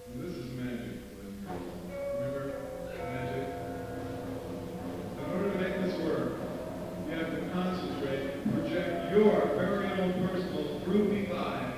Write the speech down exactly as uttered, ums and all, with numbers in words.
And this is magic, Glenn. Remember magic? In order to make this work, you have to concentrate, project your very own personal groovy vibe